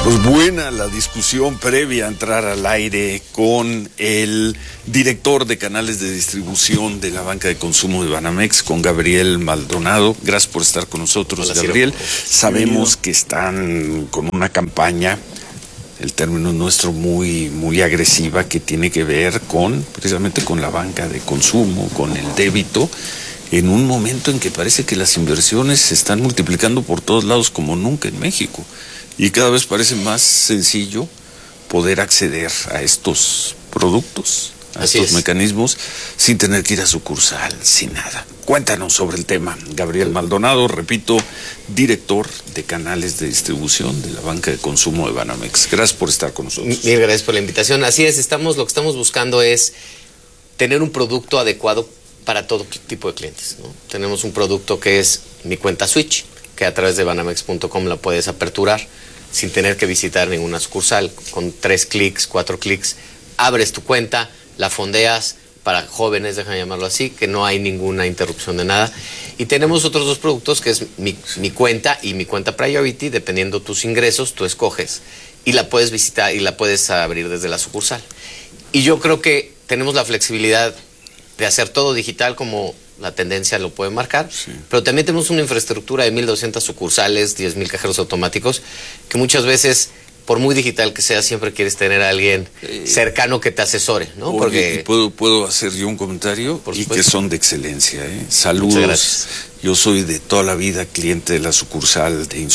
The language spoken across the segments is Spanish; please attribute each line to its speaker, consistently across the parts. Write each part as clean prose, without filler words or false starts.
Speaker 1: Pues buena la discusión previa a entrar al aire con el director de canales de distribución de la banca de consumo de Banamex, con Gabriel Maldonado. Gracias por estar con nosotros, hola, Gabriel. Sabemos que están con una campaña, el término nuestro, muy agresiva, que tiene que ver precisamente con la banca de consumo, con el débito, en un momento en que parece que las inversiones se están multiplicando por todos lados como nunca en México. Y cada vez parece más sencillo poder acceder a estos productos, a estos mecanismos, sin tener que ir a sucursal, sin nada. Cuéntanos sobre el tema. Gabriel Maldonado, repito, director de canales de distribución de la banca de consumo de Banamex. Gracias por estar con nosotros.
Speaker 2: Mil gracias por la invitación. Así es, lo que estamos buscando es tener un producto adecuado para todo tipo de clientes, ¿no? Tenemos un producto que es mi cuenta Switch, que a través de banamex.com la puedes aperturar sin tener que visitar ninguna sucursal. Con 3 clics, 4 clics, abres tu cuenta, la fondeas para jóvenes, déjame llamarlo así, que no hay ninguna interrupción de nada. Y tenemos otros 2 productos, que es mi cuenta y mi cuenta Priority. Dependiendo tus ingresos, tú escoges y la puedes visitar y la puedes abrir desde la sucursal. Y yo creo que tenemos la flexibilidad de hacer todo digital, como la tendencia lo puede marcar, sí. Pero también tenemos una infraestructura de 1,200 sucursales, 10,000 cajeros automáticos, que muchas veces, por muy digital que sea, siempre quieres tener a alguien cercano que te asesore, ¿no?
Speaker 1: Oye,
Speaker 2: porque
Speaker 1: ¿puedo hacer yo un comentario?
Speaker 2: Por
Speaker 1: y
Speaker 2: supuesto.
Speaker 1: Que son de excelencia, ¿eh? Saludos. Yo soy de toda la vida cliente de la sucursal de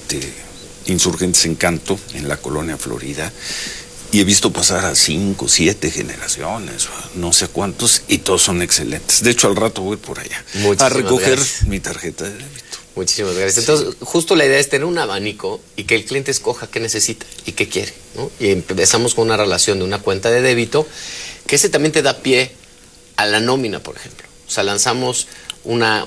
Speaker 1: Insurgentes Encanto, en la colonia Florida. Y he visto pasar a 5, 7 generaciones, no sé cuántos, y todos son excelentes. De hecho, al rato voy por allá a recoger mi tarjeta de débito.
Speaker 2: Muchísimas gracias. Entonces, justo la idea es tener un abanico y que el cliente escoja qué necesita y qué quiere, ¿no? Y empezamos con una relación de una cuenta de débito, que ese también te da pie a la nómina, por ejemplo. O sea, lanzamos una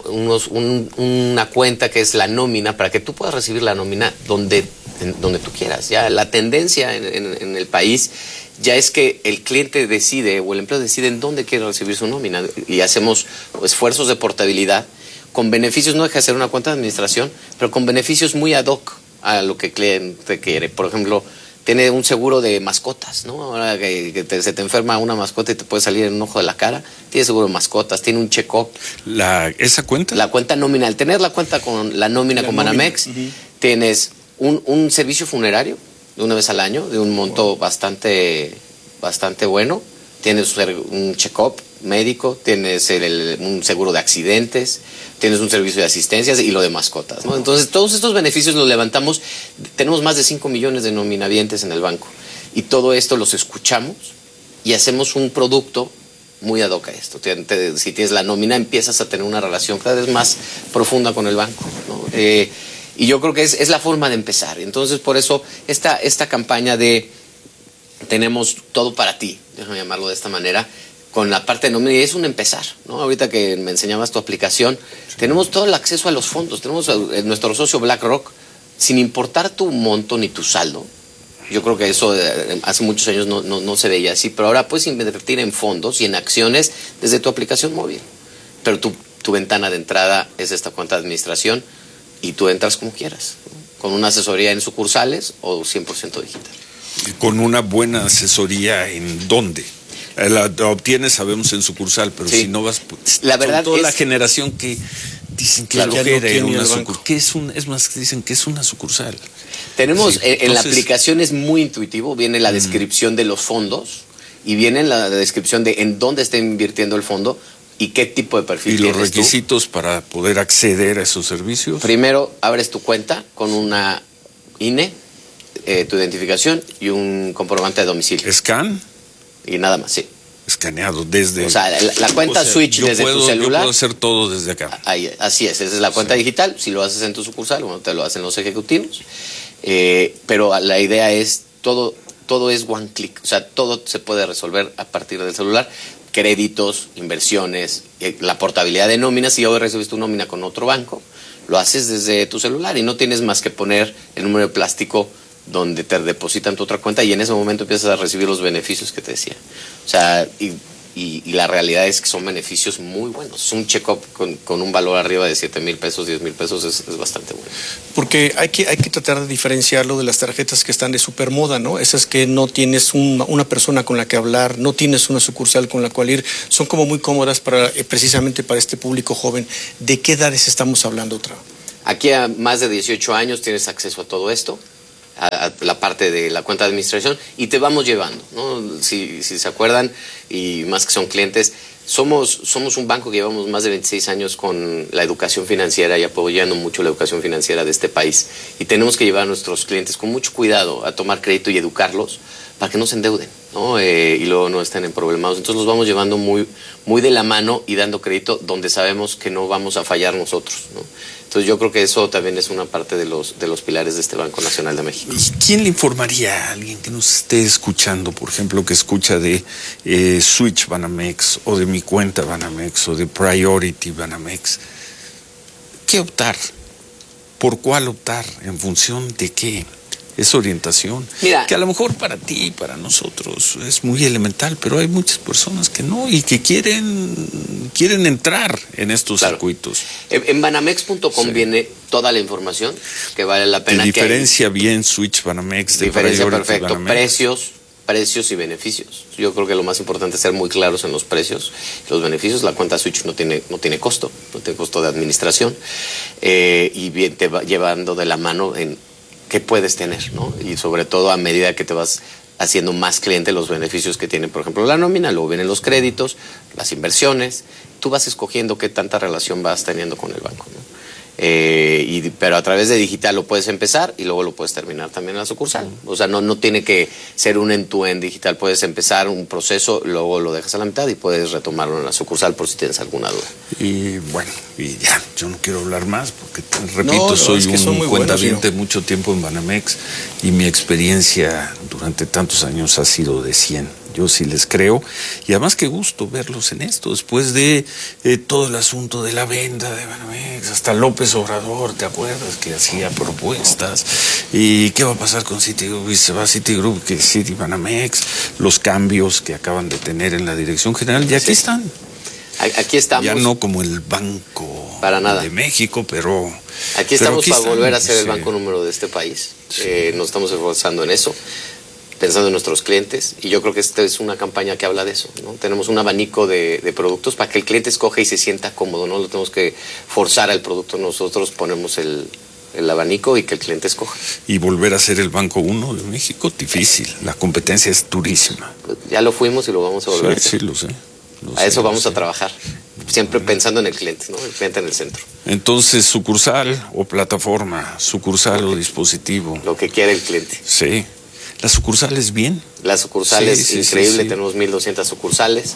Speaker 2: cuenta que es la nómina, para que tú puedas recibir la nómina donde tú quieras. Ya la tendencia en el país ya es que el cliente decide, o el empleado decide, en dónde quiere recibir su nómina, y hacemos esfuerzos de portabilidad con beneficios. No deja de ser una cuenta de administración, pero con beneficios muy ad hoc a lo que el cliente quiere. Por ejemplo, tiene un seguro de mascotas, ¿no? Ahora que se te enferma una mascota y te puede salir en un ojo de la cara, tiene seguro de mascotas, tiene un check-up.
Speaker 1: ¿Esa cuenta?
Speaker 2: La cuenta nómina. Al tener la cuenta con la nómina con Banamex, tienes un servicio funerario de una vez al año, de un monto bastante bueno. Tienes un check-up médico, tienes un seguro de accidentes, tienes un servicio de asistencias y lo de mascotas, ¿no? Entonces, todos estos beneficios los levantamos. Tenemos más de 5 millones de nominavientes en el banco, y todo esto los escuchamos y hacemos un producto muy ad hoc a esto. Si tienes la nómina, empiezas a tener una relación cada vez más profunda con el banco, ¿no? Y yo creo que es la forma de empezar. Entonces, por eso esta campaña de tenemos todo para ti, déjame llamarlo de esta manera, con la parte de nómina, y es un empezar, ¿no? Ahorita que me enseñabas tu aplicación, tenemos todo el acceso a los fondos. Tenemos nuestro socio BlackRock, sin importar tu monto ni tu saldo. Yo creo que eso hace muchos años no se veía así, pero ahora puedes invertir en fondos y en acciones desde tu aplicación móvil. Pero tu ventana de entrada es esta cuenta de administración, y tú entras como quieras, ¿no? Con una asesoría en sucursales o 100% digital.
Speaker 1: Con una buena asesoría, ¿en dónde? La obtienes, sabemos, en sucursal, pero sí. Si no vas,
Speaker 2: la verdad,
Speaker 1: toda la generación que dicen que flojera ir a una sucursal. Es más, dicen que es una sucursal.
Speaker 2: Tenemos,
Speaker 1: sí,
Speaker 2: en la aplicación es muy intuitivo, viene la descripción de los fondos, y viene la descripción de en dónde está invirtiendo el fondo y qué tipo de perfil tienes.
Speaker 1: ¿Y los requisitos para poder acceder a esos servicios?
Speaker 2: Primero, abres tu cuenta con una INE, tu identificación y un comprobante de domicilio.
Speaker 1: ¿Scan?
Speaker 2: Y nada más, sí.
Speaker 1: Escaneado desde...
Speaker 2: O sea, la cuenta Switch desde tu celular.
Speaker 1: Yo puedo hacer todo desde acá.
Speaker 2: Ahí, así es, esa es la cuenta digital. Si lo haces en tu sucursal, bueno, te lo hacen los ejecutivos. Pero la idea es, todo es one click. O sea, todo se puede resolver a partir del celular. Créditos, inversiones, la portabilidad de nóminas. Si hoy recibes tu nómina con otro banco, lo haces desde tu celular y no tienes más que poner el número de plástico donde te depositan tu otra cuenta, y en ese momento empiezas a recibir los beneficios que te decía. O sea, y y la realidad es que son beneficios muy buenos. Un check-up con un valor arriba de 7,000 pesos, 10,000 pesos es bastante bueno.
Speaker 3: Porque hay que tratar de diferenciarlo de las tarjetas que están de supermoda, ¿no? Esas que no tienes una persona con la que hablar, no tienes una sucursal con la cual ir, son como muy cómodas precisamente para este público joven. ¿De qué edades estamos hablando, otra?
Speaker 2: Aquí a más de 18 años tienes acceso a todo esto, a la parte de la cuenta de administración, y te vamos llevando, ¿no? Si se acuerdan, y más que son clientes, somos un banco que llevamos más de 26 años con la educación financiera y apoyando mucho la educación financiera de este país. Y tenemos que llevar a nuestros clientes con mucho cuidado a tomar crédito y educarlos para que no se endeuden, ¿no? Y luego no estén en problemados. Entonces los vamos llevando muy, muy de la mano y dando crédito donde sabemos que no vamos a fallar nosotros, ¿no? Entonces yo creo que eso también es una parte de los pilares de este Banco Nacional de México.
Speaker 1: ¿Y quién le informaría a alguien que nos esté escuchando, por ejemplo, que escucha de Switch Banamex o de mi cuenta Banamex o de Priority Banamex? ¿Qué optar? ¿Por cuál optar? ¿En función de qué? Es orientación.
Speaker 2: Mira,
Speaker 1: que a lo mejor para ti, para nosotros es muy elemental, pero hay muchas personas que no y que quieren entrar en estos circuitos.
Speaker 2: En banamex.com viene toda la información que vale la pena.
Speaker 1: ¿Qué diferencia bien Switch Banamex de
Speaker 2: diferencia perfecto?
Speaker 1: Banamex?
Speaker 2: Precios y beneficios. Yo creo que lo más importante es ser muy claros en los precios, los beneficios. La cuenta Switch no tiene costo, no tiene costo de administración, y bien te va llevando de la mano en qué puedes tener, ¿no? Y sobre todo a medida que te vas haciendo más cliente, los beneficios que tienen, por ejemplo, la nómina, luego vienen los créditos, las inversiones, tú vas escogiendo qué tanta relación vas teniendo con el banco, ¿no? Pero a través de digital lo puedes empezar y luego lo puedes terminar también en la sucursal. O sea, no tiene que ser un end-to-end digital. Puedes empezar un proceso, luego lo dejas a la mitad y puedes retomarlo en la sucursal por si tienes alguna duda.
Speaker 1: Y bueno, y ya, yo no quiero hablar más porque, repito, soy un cuentaviente mucho tiempo en Banamex y mi experiencia durante tantos años ha sido de 100. Yo sí les creo, y además qué gusto verlos en esto, después de todo el asunto de la venta de Banamex, hasta López Obrador, ¿te acuerdas? Que hacía propuestas, y qué va a pasar con Citigroup, y se va a Citigroup, que Citi Banamex, los cambios que acaban de tener en la dirección general, y aquí están.
Speaker 2: Aquí estamos.
Speaker 1: Ya no como el Banco
Speaker 2: para nada
Speaker 1: de México, pero...
Speaker 2: Aquí estamos para volver a ser el banco número de este país. Nos estamos esforzando en eso, pensando en nuestros clientes, y yo creo que esta es una campaña que habla de eso, ¿no? Tenemos un abanico de productos para que el cliente escoja y se sienta cómodo, no lo tenemos que forzar al producto, nosotros ponemos el abanico y que el cliente escoja.
Speaker 1: Y volver a ser el Banco 1 de México, difícil, la competencia es durísima.
Speaker 2: Ya lo fuimos y lo vamos a volver a hacer.
Speaker 1: Sí, lo sé.
Speaker 2: A eso vamos a trabajar, siempre pensando en el cliente, ¿no? El cliente en el centro.
Speaker 1: Entonces, sucursal o plataforma, sucursal o dispositivo.
Speaker 2: Lo que quiere el cliente.
Speaker 1: Sí. ¿La sucursal es bien?
Speaker 2: La sucursal es increíble, tenemos 1,200 sucursales,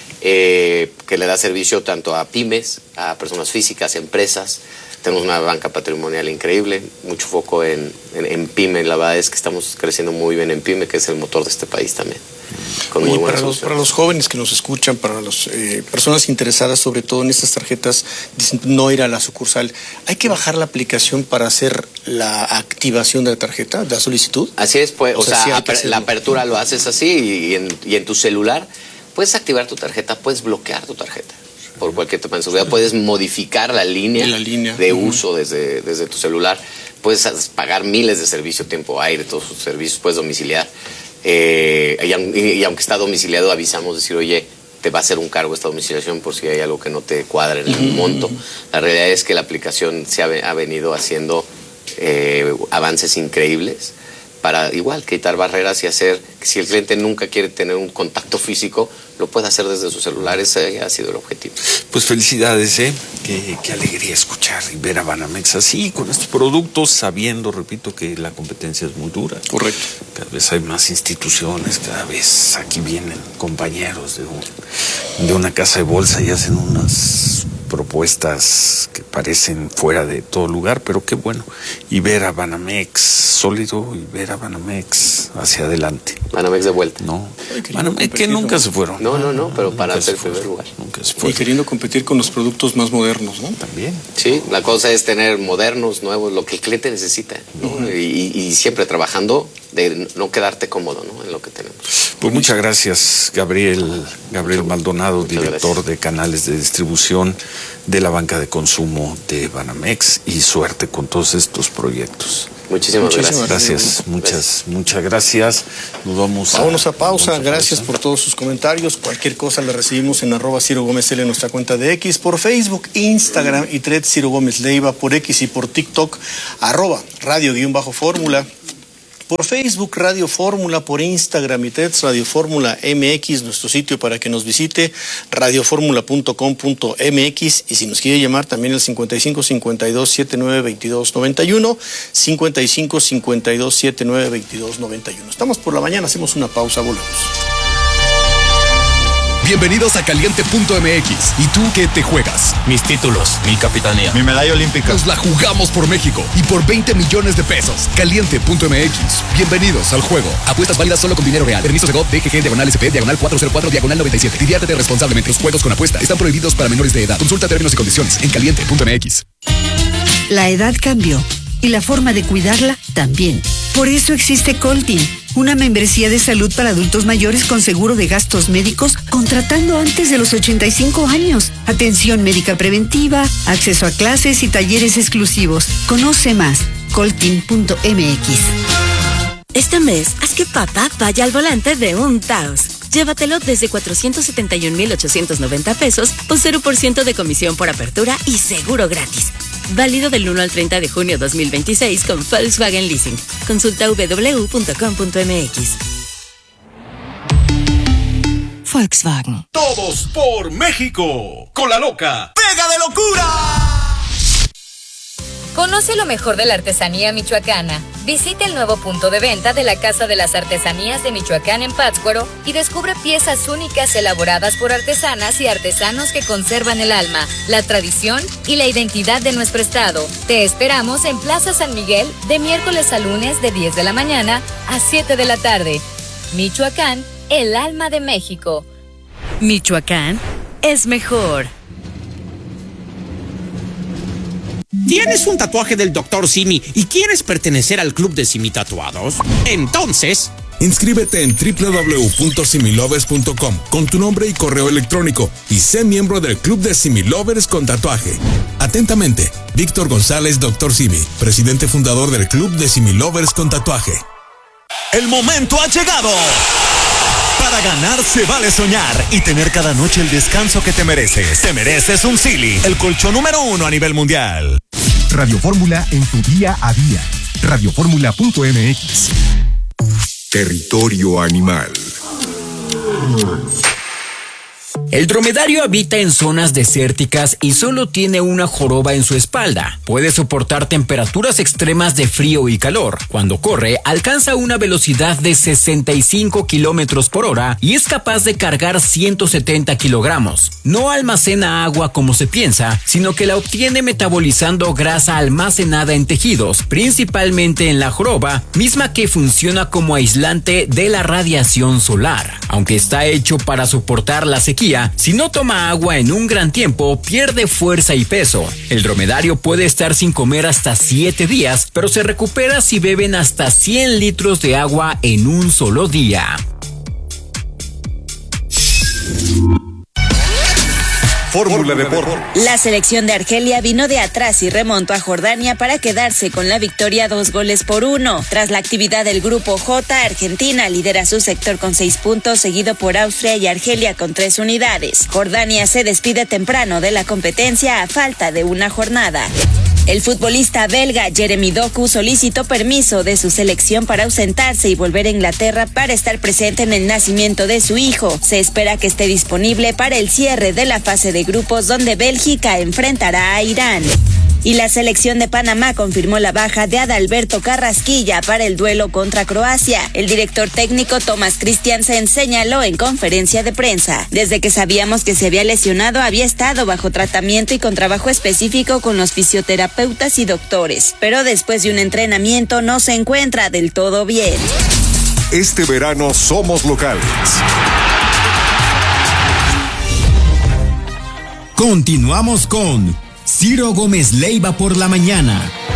Speaker 2: que le da servicio tanto a pymes, a personas físicas, empresas. Tenemos una banca patrimonial increíble, mucho foco en pyme. La verdad es que estamos creciendo muy bien en pyme, que es el motor de este país también. Con muy
Speaker 3: para los jóvenes que nos escuchan, para las personas interesadas sobre todo en estas tarjetas, dicen no ir a la sucursal, ¿hay que bajar la aplicación para hacer la activación de la tarjeta, de la solicitud?
Speaker 2: Así es, pues, la apertura lo haces así y en tu celular puedes activar tu tarjeta, puedes bloquear tu tarjeta por cualquier tema de seguridad, puedes modificar la línea de uso desde tu celular, puedes pagar miles de servicios, tiempo, aire, todos sus servicios, puedes domiciliar. Y aunque está domiciliado, avisamos, decir, oye, te va a hacer un cargo esta domiciliación por si hay algo que no te cuadre en el monto. La realidad es que la aplicación ha venido haciendo avances increíbles para igual quitar barreras y hacer que si el cliente nunca quiere tener un contacto físico, lo puede hacer desde su celular. Ese ha sido el objetivo.
Speaker 1: Pues felicidades, qué alegría escuchar y ver a Banamex así, con estos productos, sabiendo, repito, que la competencia es muy dura.
Speaker 3: Correcto.
Speaker 1: Cada vez hay más instituciones, cada vez aquí vienen compañeros de una casa de bolsa y hacen unas propuestas que parecen fuera de todo lugar, pero qué bueno. Y ver a Banamex sólido y ver a Banamex hacia adelante.
Speaker 2: Banamex de vuelta.
Speaker 1: No, Banamex que nunca se fueron.
Speaker 2: No, pero para ser el primer lugar.
Speaker 1: Nunca se fueron.
Speaker 3: Y queriendo competir con los productos más modernos, ¿no?
Speaker 1: También.
Speaker 2: Sí, la cosa es tener modernos, nuevos, lo que el cliente necesita, ¿no? Y siempre trabajando de no quedarte cómodo, ¿no?, en lo que tenemos.
Speaker 1: Pues muchas gracias, Gabriel Maldonado, director de canales de distribución de la banca de consumo de Banamex, y suerte con todos estos proyectos.
Speaker 2: Muchísimas gracias.
Speaker 1: Muchas gracias.
Speaker 3: Vámonos a pausa. Gracias por todos sus comentarios. Cualquier cosa la recibimos en @CiroGómezL en nuestra cuenta de X, por Facebook, Instagram y Threads Ciro Gómez Leiva, por X y por TikTok, @radio_fórmula. Por Facebook, Radio Fórmula, por Instagram y Threads, Radio Fórmula MX, nuestro sitio para que nos visite, radioformula.com.mx, y si nos quiere llamar también el 55 52 79 22 91, 55 52 79 22 91. Estamos por la mañana, hacemos una pausa, volvemos.
Speaker 4: Bienvenidos a Caliente.mx. ¿Y tú qué te juegas?
Speaker 5: Mis títulos, mi capitanía,
Speaker 4: mi medalla olímpica. Nos la jugamos por México y por 20 millones de pesos. Caliente.mx. Bienvenidos al juego. Apuestas válidas solo con dinero real. Permiso Segov, DGG, /SP, /404, /97. Diviértete responsablemente. Los juegos con apuesta están prohibidos para menores de edad. Consulta términos y condiciones en Caliente.mx.
Speaker 6: La edad cambió y la forma de cuidarla también. Por eso existe Coltin, una membresía de salud para adultos mayores con seguro de gastos médicos, contratando antes de los 85 años. Atención médica preventiva, acceso a clases y talleres exclusivos. Conoce más, coltin.mx.
Speaker 7: Este mes, haz que papá vaya al volante de un Taos. Llévatelo desde 471,890 pesos o 0% de comisión por apertura y seguro gratis. Válido del 1 al 30 de junio 2026 con Volkswagen Leasing. Consulta www.com.mx.
Speaker 6: Volkswagen.
Speaker 4: Todos por México. Con la loca pega de locura.
Speaker 8: Conoce lo mejor de la artesanía michoacana. Visita el nuevo punto de venta de la Casa de las Artesanías de Michoacán en Pátzcuaro y descubre piezas únicas elaboradas por artesanas y artesanos que conservan el alma, la tradición y la identidad de nuestro estado. Te esperamos en Plaza San Miguel de miércoles a lunes de 10 de la mañana a 7 de la tarde. Michoacán, el alma de México.
Speaker 7: Michoacán es mejor.
Speaker 5: ¿Tienes un tatuaje del Dr. Simi y quieres pertenecer al club de Simi Tatuados? Entonces,
Speaker 9: inscríbete en www.similovers.com con tu nombre y correo electrónico y sé miembro del club de Similovers con tatuaje. Atentamente, Víctor González, Dr. Simi, presidente fundador del club de Similovers con tatuaje.
Speaker 10: El momento ha llegado. Para ganar se vale soñar y tener cada noche el descanso que te mereces. Te mereces un Silly, el colchón número 1 a nivel mundial.
Speaker 11: Radio Fórmula en tu día a día. Radioformula.mx.
Speaker 12: Territorio animal.
Speaker 13: El dromedario habita en zonas desérticas y solo tiene una joroba en su espalda. Puede soportar temperaturas extremas de frío y calor. Cuando corre, alcanza una velocidad de 65 kilómetros por hora y es capaz de cargar 170 kilogramos. No almacena agua como se piensa, sino que la obtiene metabolizando grasa almacenada en tejidos, principalmente en la joroba, misma que funciona como aislante de la radiación solar. Aunque está hecho para soportar la sequía, si no toma agua en un gran tiempo, pierde fuerza y peso. El dromedario puede estar sin comer hasta 7 días, pero se recupera si beben hasta 100 litros de agua en un solo día.
Speaker 12: Fórmula Deportes.
Speaker 14: La selección de Argelia vino de atrás y remontó a Jordania para quedarse con la victoria 2-1. Tras la actividad del grupo J, Argentina lidera su sector con 6 puntos, seguido por Austria y Argelia con 3 unidades. Jordania se despide temprano de la competencia a falta de una jornada. El futbolista belga Jeremy Doku solicitó permiso de su selección para ausentarse y volver a Inglaterra para estar presente en el nacimiento de su hijo. Se espera que esté disponible para el cierre de la fase de grupos donde Bélgica enfrentará a Irán. Y la selección de Panamá confirmó la baja de Adalberto Carrasquilla para el duelo contra Croacia. El director técnico Thomas Christiansen señaló en conferencia de prensa: desde que sabíamos que se había lesionado, había estado bajo tratamiento y con trabajo específico con los fisioterapeutas y doctores, pero después de un entrenamiento no se encuentra del todo bien.
Speaker 12: Este verano somos locales.
Speaker 15: Continuamos con Ciro Gómez Leiva por la mañana.